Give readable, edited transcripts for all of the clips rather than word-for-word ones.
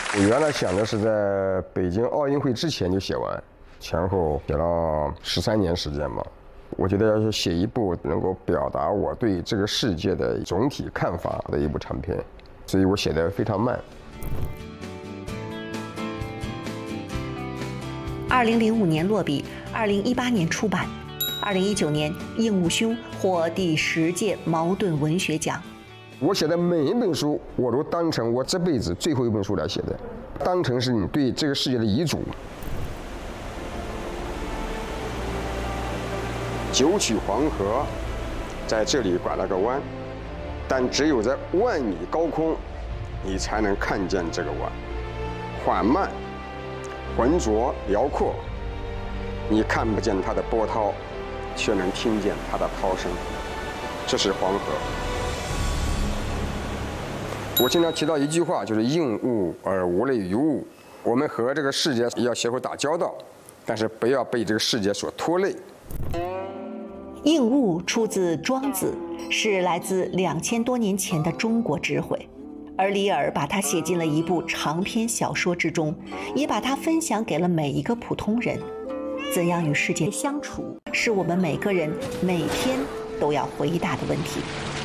我原来想的是在北京奥运会之前就写完，前后写了13年时间嘛。我觉得要是写一部能够表达我对这个世界的总体看法的一部长篇，所以我写得非常慢。 2005年落笔，2018年出版，2019年应物兄获第10届茅盾文学奖。 我写的每一本书，我都当成我这辈子最后一本书来写的，当成是你对这个世界的遗嘱。九曲黄河在这里拐了个弯，但只有在万米高空，你才能看见这个弯。缓慢、浑浊、辽阔，你看不见它的波涛，却能听见它的涛声。这是黄河。我经常提到一句话，就是应物而无类于物。我们和这个世界要学会打交道，但是不要被这个世界所拖累。 应物出自庄子，是来自2000多年前的中国智慧，而李耳把它写进了一部长篇小说之中，也把它分享给了每一个普通人。怎样与世界相处，是我们每个人每天都要回答的问题。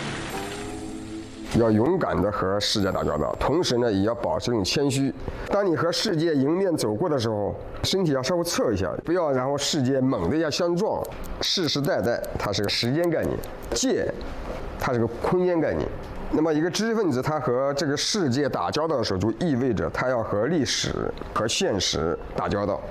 要勇敢地和世界打交道，同时呢，也要保持一种谦虚。当你和世界迎面走过的时候，身体要稍微侧一下，不要然后世界猛地一下相撞。世世代代，它是个时间概念；界，它是个空间概念。那么，一个知识分子他和这个世界打交道的时候，就意味着他要和历史和现实打交道。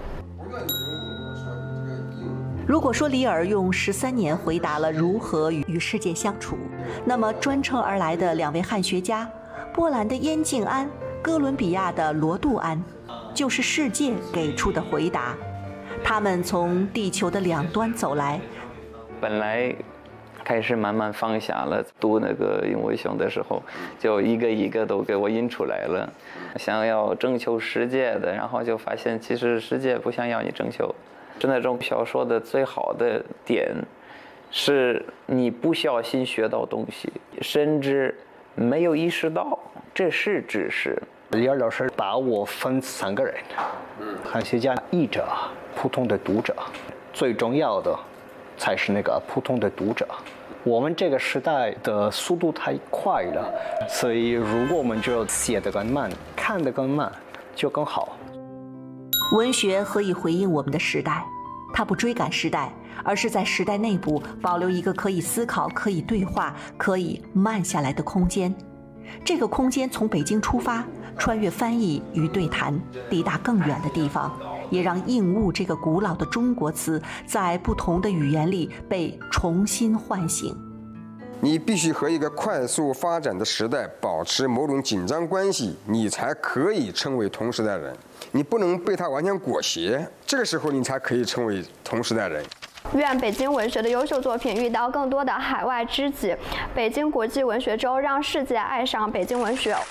如果说李耳用13年回答了如何与世界相处，那么专程而来的2位汉学家，波兰的燕静安、哥伦比亚的罗杜安，就是世界给出的回答。他们从地球的两端走来， 本来开始慢慢放下了，读那个应物兄的时候，就一个一个都给我引出来了，想要征求世界的，然后就发现其实世界不想要你征求。是那种小说的最好的点，是你不小心学到东西，甚至没有意识到这是知识。 李耳老师把我分3个人，汉学家、译者、普通的读者，最重要的才是那个普通的读者。我们这个时代的速度太快了，所以如果我们就写得更慢，看得更慢，就更好。 文学何以回应我们的时代？它不追赶时代，而是在时代内部保留一个可以思考、可以对话、可以慢下来的空间。这个空间从北京出发，穿越翻译与对谈，抵达更远的地方，也让应物这个古老的中国词在不同的语言里被重新唤醒。 你必须和一个快速发展的时代保持某种紧张关系，你才可以称为同时代人。你不能被它完全裹挟，这个时候你才可以成为同时代人。 愿北京文学的优秀作品遇到更多的海外知己。北京国际文学周让世界爱上北京文学。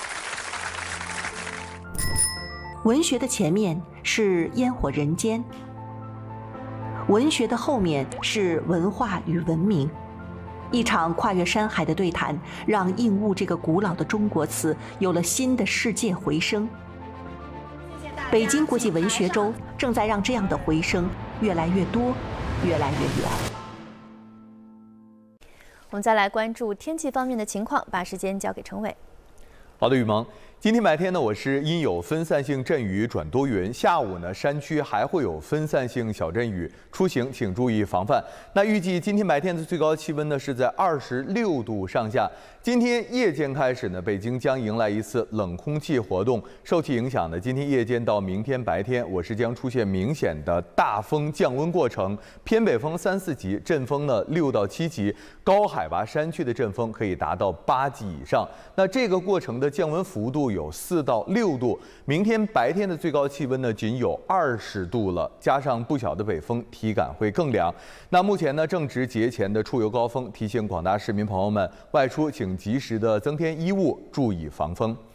文学的前面是烟火人间，文学的后面是文化与文明。一场跨越山海的对谈，让应物这个古老的中国词有了新的世界回声。北京国际文学周正在让这样的回声越来越多，越来越远。 我们再来关注天气方面的情况，把时间交给程伟。 好的，雨萌。今天白天呢，我市阴有分散性阵雨转多云，下午呢，山区还会有分散性小阵雨，出行请注意防范。那预计今天白天的最高气温呢是在26度上下。今天夜间开始呢，北京将迎来一次冷空气活动，受其影响呢，今天夜间到明天白天，我市将出现明显的大风降温过程，偏北风3、4级，阵风呢6到7级，高海拔山区的阵风可以达到8级以上。那这个过程的降温幅度有4到6度，明天白天的最高气温呢仅有20度了，加上不小的北风，体感会更凉。那目前呢正值节前的出游高峰，提醒广大市民朋友们外出请及时的增添衣物，注意防风。